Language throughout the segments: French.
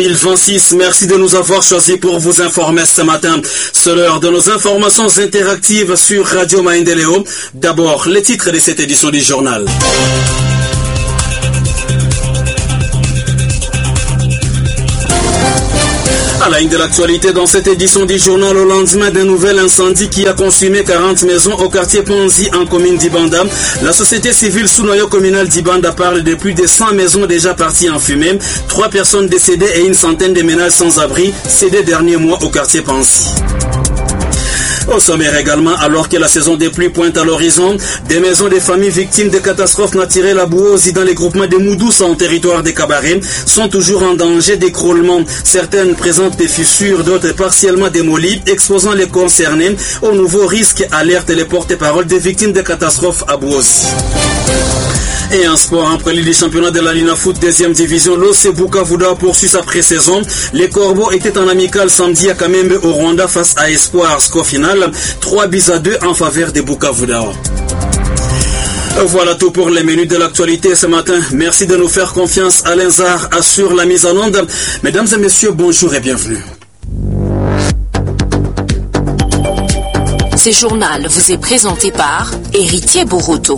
2026, merci de nous avoir choisis pour vous informer ce matin. C'est l'heure de nos informations interactives sur Radio Maendeleo. D'abord, les titres de cette édition du journal. À la ligne de l'actualité dans cette édition du journal, au lendemain d'un nouvel incendie qui a consumé 40 maisons au quartier Ponzi en commune d'Ibanda, la société civile sous noyau communal d'Ibanda parle de plus de 100 maisons déjà parties en fumée, 3 personnes décédées et une centaine de ménages sans abri ces 2 derniers mois au quartier Ponzi. Au sommaire également, alors que la saison des pluies pointe à l'horizon, des maisons des familles victimes de catastrophes naturelles à Bouozi dans les groupements de Moudoussa en territoire des Kabaré sont toujours en danger d'écroulement. Certaines présentent des fissures, d'autres partiellement démolies, exposant les concernés aux nouveaux risques, alertent les porte-paroles des victimes de catastrophes à Bouozi. Et en sport, en prélude du championnat de la Lina Foot 2e division, l'OC Bukavuda poursuit sa pré-saison. Les Corbeaux étaient en amical samedi à Kamembe au Rwanda face à Espoir. Score final, 3-2 en faveur de Bukavuda. Voilà tout pour les menus de l'actualité ce matin. Merci de nous faire confiance. Alain Zar assure la mise en onde. Mesdames et messieurs, bonjour et bienvenue. Ce journal vous est présenté par Héritier Boroto.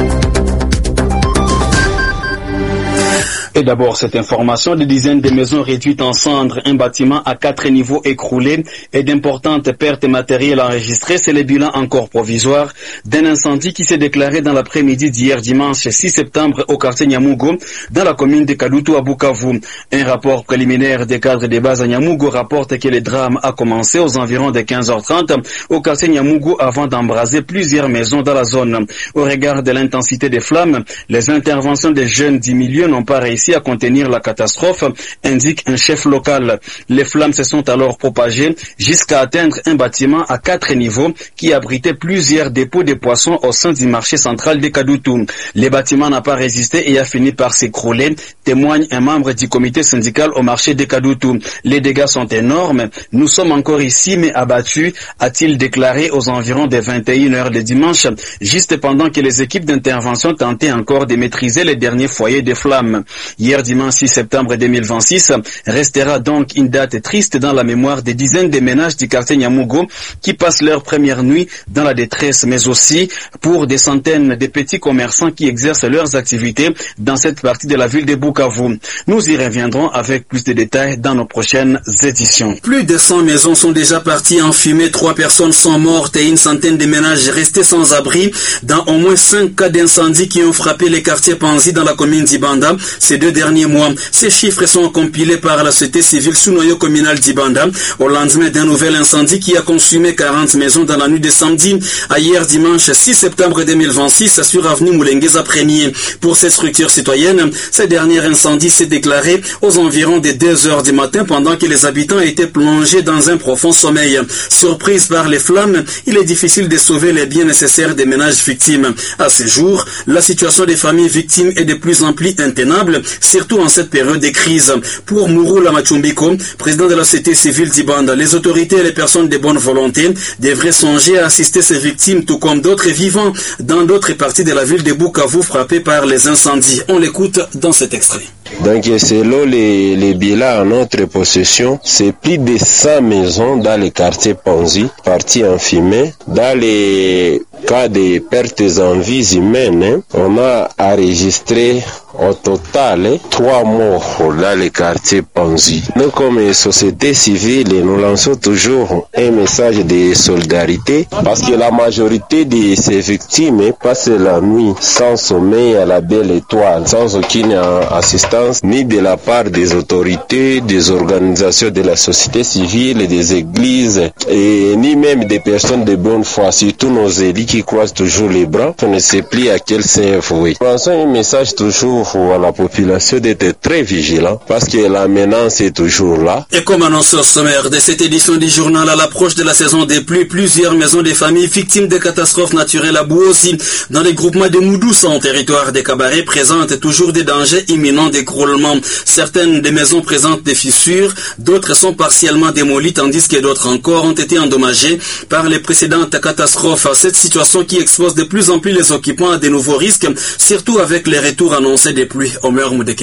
Et d'abord, cette information, des dizaines de maisons réduites en cendres, un bâtiment à 4 niveaux écroulé et d'importantes pertes matérielles enregistrées. C'est le bilan encore provisoire d'un incendie qui s'est déclaré dans l'après-midi d'hier dimanche 6 septembre au quartier Nyamugo, dans la commune de Kadutu à Bukavu. Un rapport préliminaire des cadres de base à Nyamugo rapporte que le drame a commencé aux environs de 15h30 au quartier Nyamugo avant d'embraser plusieurs maisons dans la zone. Au regard de l'intensité des flammes, les interventions des jeunes du milieu n'ont pas réussi à contenir la catastrophe, indique un chef local. Les flammes se sont alors propagées jusqu'à atteindre un bâtiment à 4 niveaux qui abritait plusieurs dépôts de poissons au sein du marché central de Kadutu. Le bâtiment n'a pas résisté et a fini par s'écrouler, témoigne un membre du comité syndical au marché de Kadutu. Les dégâts sont énormes. Nous sommes encore ici mais abattus, a-t-il déclaré aux environs de 21h le dimanche, juste pendant que les équipes d'intervention tentaient encore de maîtriser les derniers foyers de flammes. Hier dimanche 6 septembre 2026 restera donc une date triste dans la mémoire des dizaines de ménages du quartier Nyamugo qui passent leur première nuit dans la détresse, mais aussi pour des centaines de petits commerçants qui exercent leurs activités dans cette partie de la ville de Bukavu. Nous y reviendrons avec plus de détails dans nos prochaines éditions. Plus de 100 maisons sont déjà parties en fumée, 3 personnes sont mortes et une centaine de ménages restés sans abri dans au moins 5 cas d'incendie qui ont frappé les quartiers Panzi dans la commune d'Ibanda ces 2 derniers mois. Ces chiffres sont compilés par la société civile sous noyau communal d'Ibanda au lendemain d'un nouvel incendie qui a consumé 40 maisons dans la nuit de samedi à hier dimanche 6 septembre 2026 sur avenue Moulengueza 1er. Pour ces structures citoyennes, ce dernier incendie s'est déclaré aux environs des 2h du matin pendant que les habitants étaient plongés dans un profond sommeil. Surprise par les flammes, il est difficile de sauver les biens nécessaires des ménages victimes. À ce jour, la situation des familles victimes est de plus en plus intenable, surtout en cette période de crise. Pour Mouroula Machumbiko, président de la société civile d'Ibanda, les autorités et les personnes de bonne volonté devraient songer à assister ces victimes, tout comme d'autres vivant dans d'autres parties de la ville de Bukavu frappées par les incendies. On l'écoute dans cet extrait. Donc selon les bilans en notre possession, c'est plus de 100 maisons dans les quartiers Ponzi, parties en fumée. Dans les cas de pertes en vies humaines, on a enregistré au total 3 morts dans les quartiers Ponzi. Nous, comme société civile, nous lançons toujours un message de solidarité parce que la majorité de ces victimes passent la nuit sans sommeil à la belle étoile, sans aucune assistance ni de la part des autorités, des organisations de la société civile, des églises et ni même des personnes de bonne foi, surtout nos élites qui croisent toujours les bras. On ne sait plus à quel sein vouer. Nous lançons un message toujours à la population d'être très vigilant parce que la menace est toujours là. Et comme annoncé au sommaire de cette édition du journal, à l'approche de la saison des pluies, plusieurs maisons des familles victimes de catastrophes naturelles à Bouozi dans les groupements de Moudoussa en territoire des Kabaré présentent toujours des dangers imminents d'écroulement. Certaines des maisons présentent des fissures, d'autres sont partiellement démolies tandis que d'autres encore ont été endommagées par les précédentes catastrophes. Cette situation qui expose de plus en plus les occupants à de nouveaux risques, surtout avec les retours annoncés des pluies au Meurmou de Kereza.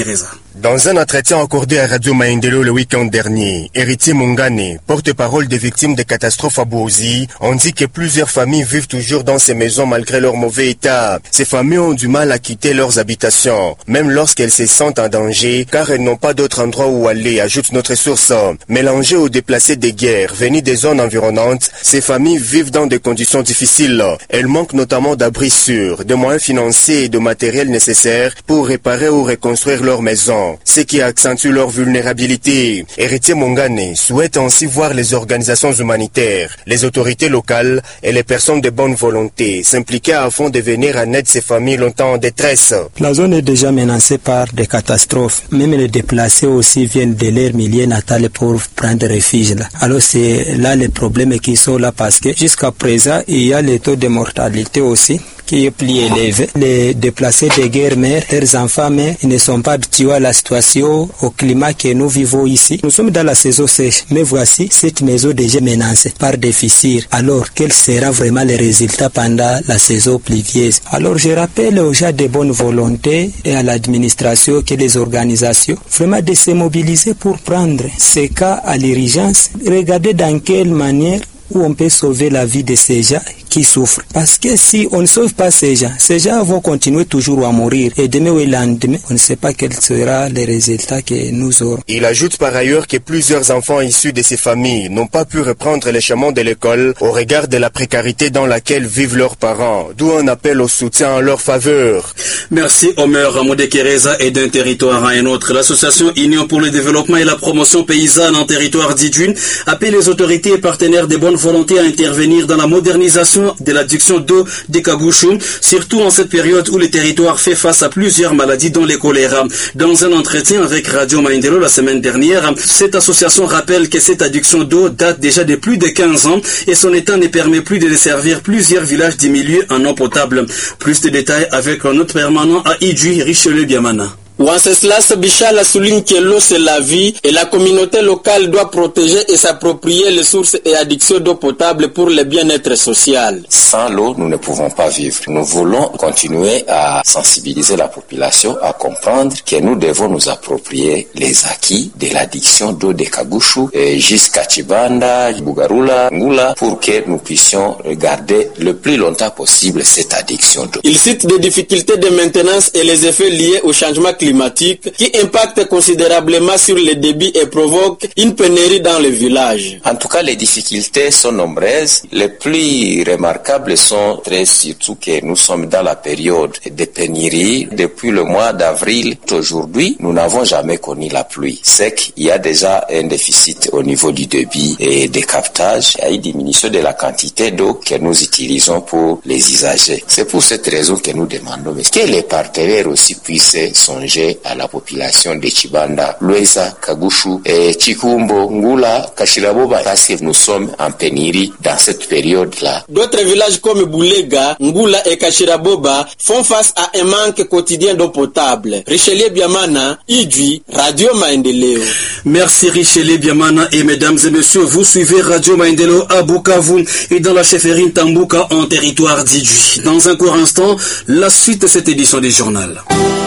Dans un entretien accordé à Radio Maendeleo le week-end dernier, Héritier Mungane, porte-parole des victimes des catastrophes à Bouzi, ont dit que plusieurs familles vivent toujours dans ces maisons malgré leur mauvais état. Ces familles ont du mal à quitter leurs habitations, même lorsqu'elles se sentent en danger, car elles n'ont pas d'autre endroit où aller, ajoute notre source. Mélangées aux déplacés des guerres venus des zones environnantes, ces familles vivent dans des conditions difficiles. Elles manquent notamment d'abris sûrs, de moyens financiers et de matériel nécessaire pour réparer ou reconstruire leurs maisons, ce qui accentue leur vulnérabilité. Héritier Mungane souhaite ainsi voir les organisations humanitaires, les autorités locales et les personnes de bonne volonté s'impliquer afin de venir en aide ces familles longtemps en détresse. La zone est déjà menacée par des catastrophes. Même les déplacés aussi viennent de leur milieu natal pour prendre refuge là. Alors c'est là les problèmes qui sont là parce que jusqu'à présent il y a les taux de mortalité aussi qui est plus élevé. Les déplacés de guerre mère, leurs enfants, mais ils ne sont pas habitués à la situation, au climat que nous vivons ici. Nous sommes dans la saison sèche, mais voici cette maison déjà menacée par des fissures. Alors, quel sera vraiment le résultat pendant la saison pluvieuse? Alors, je rappelle aux gens de bonne volonté et à l'administration que les organisations, vraiment de se mobiliser pour prendre ces cas à l'urgence, regarder dans quelle manière où on peut sauver la vie de ces gens qui souffrent. Parce que si on ne sauve pas ces gens vont continuer toujours à mourir. Et demain ou le lendemain, on ne sait pas quel sera le résultat que nous aurons. Il ajoute par ailleurs que plusieurs enfants issus de ces familles n'ont pas pu reprendre les chemins de l'école au regard de la précarité dans laquelle vivent leurs parents, d'où un appel au soutien en leur faveur. Merci Omer Modekereza. Et d'un territoire à un autre, l'association Union pour le développement et la promotion paysanne en territoire d'Idjun appelle les autorités et partenaires de bonne volonté à intervenir dans la modernisation de l'adduction d'eau des Kagouchou, surtout en cette période où le territoire fait face à plusieurs maladies dont le choléra. Dans un entretien avec Radio Maendeleo la semaine dernière, cette association rappelle que cette adduction d'eau date déjà de plus de 15 ans et son état ne permet plus de desservir plusieurs villages du milieu en eau potable. Plus de détails avec notre permanent à Idjui, Richelieu Biamana. Wenceslas Bichala souligne que l'eau c'est la vie et la communauté locale doit protéger et s'approprier les sources et addictions d'eau potable pour le bien-être social. Sans l'eau, nous ne pouvons pas vivre. Nous voulons continuer à sensibiliser la population à comprendre que nous devons nous approprier les acquis de l'addiction d'eau de Kagouchou jusqu'à Chibanda, Bugarula, Ngula pour que nous puissions garder le plus longtemps possible cette addiction d'eau. Il cite des difficultés de maintenance et les effets liés au changement climatique qui impacte considérablement sur les débits et provoque une pénurie dans les villages. En tout cas, les difficultés sont nombreuses. Les plus remarquables sont surtout que nous sommes dans la période de pénurie. Depuis le mois d'avril aujourd'hui, nous n'avons jamais connu la pluie. C'est qu'il y a déjà un déficit au niveau du débit et des captages. Il y a une diminution de la quantité d'eau que nous utilisons pour les usagers. C'est pour cette raison que nous demandons que les partenaires aussi puissent songer à la population de Chibanda, Lueza, Kagouchou, Chikumbo, Ngula, Kashiraboba, parce que nous sommes en pénurie dans cette période-là. D'autres villages comme Boulega, Ngula et Kashiraboba font face à un manque quotidien d'eau potable. Richelieu Biamana, Idjui, Radio Maendeleo. Merci Richelieu Biamana et mesdames et messieurs, vous suivez Radio Maendeleo à Bukavu et dans la chefferie Tambuka en territoire d'Idjui. Dans un court instant, la suite de cette édition du journal.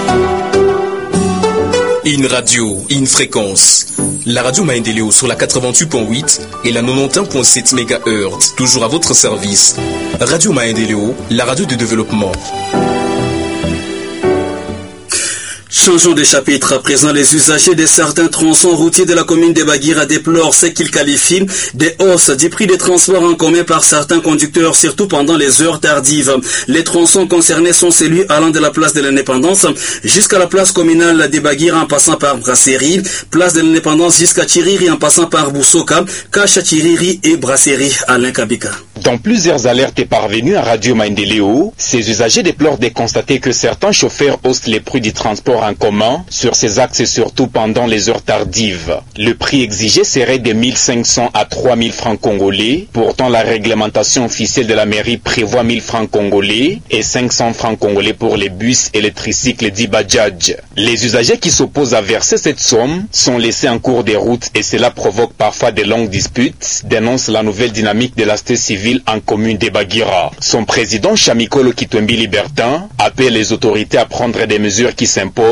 Une radio, une fréquence. La radio Maendeleo sur la 88.8 et la 91.7 MHz, toujours à votre service. Radio Maendeleo, la radio de développement. Changeons de chapitre. À présent, les usagers de certains tronçons routiers de la commune de Bagira déplorent ce qu'ils qualifient des hausses du prix des transports en commun par certains conducteurs, surtout pendant les heures tardives. Les tronçons concernés sont celui allant de la place de l'Indépendance jusqu'à la place communale de Bagira en passant par Brasserie, place de l'Indépendance jusqu'à Chiriri en passant par Boussoka, Kacha Chiriri et Brasserie Alain Kabika. Dans plusieurs alertes parvenues à Radio Maendeleo, ces usagers déplorent de constater que certains chauffeurs haussent les prix du transport en commun sur ces axes et surtout pendant les heures tardives. Le prix exigé serait de 1500 à 3000 francs congolais. Pourtant, la réglementation officielle de la mairie prévoit 1000 francs congolais et 500 francs congolais pour les bus et les tricycles dits Bajaj. Les usagers qui s'opposent à verser cette somme sont laissés en cours des routes et cela provoque parfois de longues disputes, dénonce la nouvelle dynamique de la société civile en commune de Bagira. Son président Chamikolo Kitwembi Libertin appelle les autorités à prendre des mesures qui s'imposent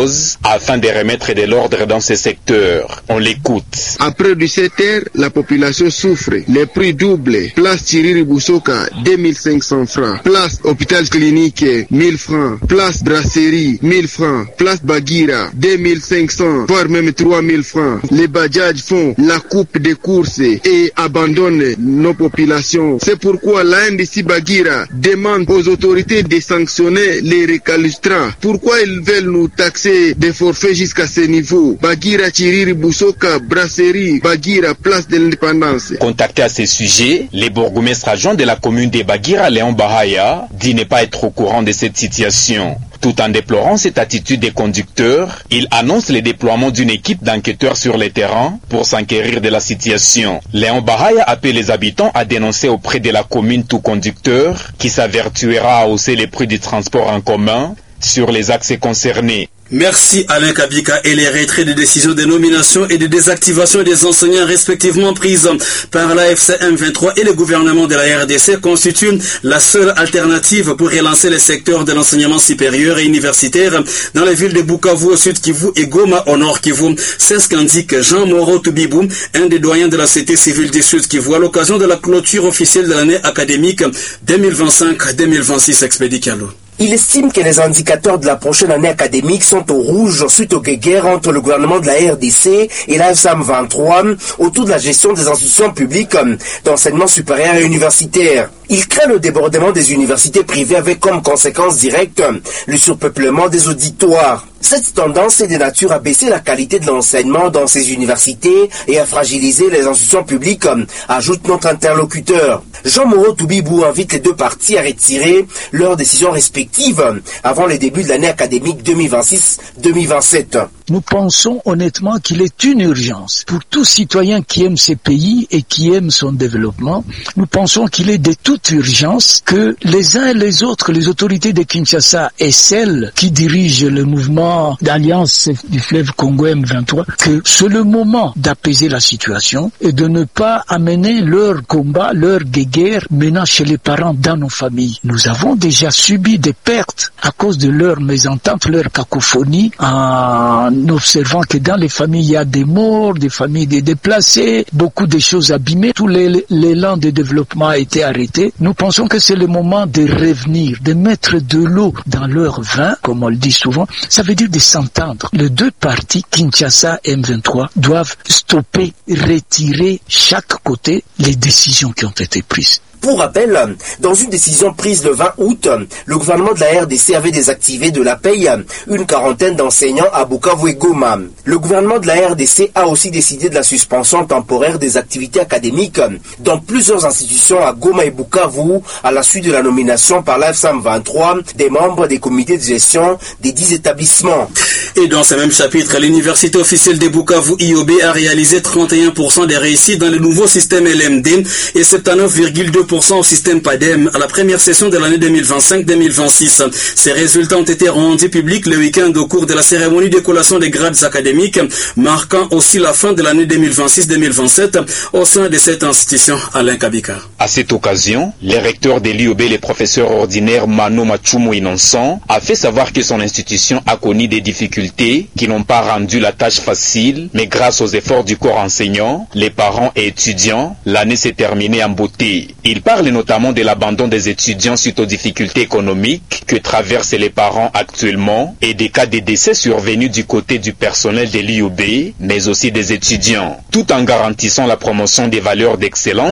cause afin de remettre de l'ordre dans ce secteur. On l'écoute. Après 17 heures, la population souffre. Les prix doublent. Place Chiriri Bousoka, 2500 francs. Place hôpital clinique, 1000 francs. Place brasserie, 1000 francs. Place Bagira, 2500, voire même 3000 francs. Les Bajaj font la coupe des courses et abandonnent nos populations. C'est pourquoi la NDC Bagira demande aux autorités de sanctionner les récalcitrants. Pourquoi ils veulent nous taxer des forfaits jusqu'à ce niveau? Bagira, Chiriri, Bousoka, brasserie, Bagira, place de l'indépendance. Contacté à ce sujet, le bourgmestre adjoint de la commune de Bagira, Léon Bahaya, dit ne pas être au courant de cette situation. Tout en déplorant cette attitude des conducteurs, il annonce le déploiement d'une équipe d'enquêteurs sur le terrain pour s'enquérir de la situation. Léon Bahaya appelle les habitants à dénoncer auprès de la commune tout conducteur qui s'avertuera à hausser les prix du transport en commun sur les axes concernés. Merci Alain Kabika. Et les retraits de décisions de nomination et de désactivation des enseignants respectivement prises par la FCM23 et le gouvernement de la RDC constituent la seule alternative pour relancer le secteur de l'enseignement supérieur et universitaire dans les villes de Bukavu au sud Kivu et Goma au nord Kivu. C'est ce qu'indique Jean Moreau Toubibou, un des doyens de la société civile du sud Kivu, à l'occasion de la clôture officielle de l'année académique 2025-2026. Expédical. Il estime que les indicateurs de la prochaine année académique sont au rouge suite aux guerres entre le gouvernement de la RDC et la FCM23 autour de la gestion des institutions publiques d'enseignement supérieur et universitaire. Il craint le débordement des universités privées avec comme conséquence directe le surpeuplement des auditoires. Cette tendance est de nature à baisser la qualité de l'enseignement dans ces universités et à fragiliser les institutions publiques, ajoute notre interlocuteur. Jean Moreau Toubibou invite les deux parties à retirer leurs décisions respectives avant le début de l'année académique 2026-2027. Nous pensons honnêtement qu'il est une urgence pour tout citoyen qui aime ses pays et qui aime son développement. Nous pensons qu'il est de toute urgence que les uns et les autres, les autorités de Kinshasa et celles qui dirigent le mouvement d'alliance du fleuve Congo M23, que c'est le moment d'apaiser la situation et de ne pas amener leur combat, leur guerre maintenant chez les parents dans nos familles. Nous avons déjà subi des pertes à cause de leur mésentente, leur cacophonie, en observant que dans les familles il y a des morts, des familles des déplacés, beaucoup de choses abîmées, tout l'élan de développement a été arrêté. Nous pensons que c'est le moment de revenir, de mettre de l'eau dans leur vin, comme on le dit souvent. Ça veut dire de s'entendre. Les deux partis, Kinshasa et M23, doivent stopper, retirer chaque côté les décisions qui ont été prises. Pour rappel, dans une décision prise le 20 août, le gouvernement de la RDC avait désactivé de la paye une quarantaine d'enseignants à Bukavu et Goma. Le gouvernement de la RDC a aussi décidé de la suspension temporaire des activités académiques dans plusieurs institutions à Goma et Bukavu à la suite de la nomination par la FCM23 des membres des comités de gestion des 10 établissements. Et dans ce même chapitre, l'université officielle de Bukavu IOB a réalisé 31% des réussites dans le nouveau système LMD et 79,2% au système PADEM à la première session de l'année 2025-2026. Ces résultats ont été rendus publics le week-end au cours de la cérémonie de collation des grades académiques, marquant aussi la fin de l'année 2026-2027 au sein de cette institution. Alain Kabika. À cette occasion, le recteur de l'IOB, le professeur ordinaire Mano Machumu Innocent, a fait savoir que son institution a connu des difficultés qui n'ont pas rendu la tâche facile, mais grâce aux efforts du corps enseignant, les parents et étudiants, l'année s'est terminée en beauté. Il parle notamment de l'abandon des étudiants suite aux difficultés économiques que traversent les parents actuellement et des cas de décès survenus du côté du personnel de l'IOB, mais aussi des étudiants, tout en garantissant la promotion des valeurs d'excellence